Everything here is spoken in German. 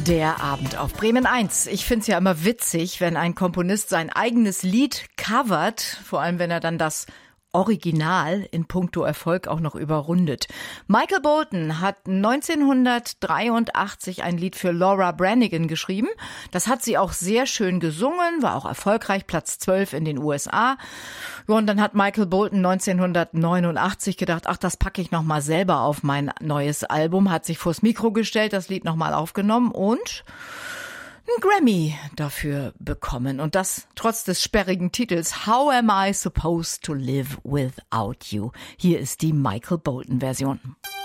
Der Abend auf Bremen 1. Ich find's ja immer witzig, wenn ein Komponist sein eigenes Lied covert, vor allem wenn er dann das Original in puncto Erfolg auch noch überrundet. Michael Bolton hat 1983 ein Lied für Laura Branigan geschrieben. Das hat sie auch sehr schön gesungen, war auch erfolgreich, Platz 12 in den USA. Und dann hat Michael Bolton 1989 gedacht, ach, das packe ich nochmal selber auf mein neues Album, hat sich vors Mikro gestellt, das Lied nochmal aufgenommen und einen Grammy dafür bekommen. Und das trotz des sperrigen Titels How Am I Supposed to Live Without You? Hier ist die Michael Bolton Version.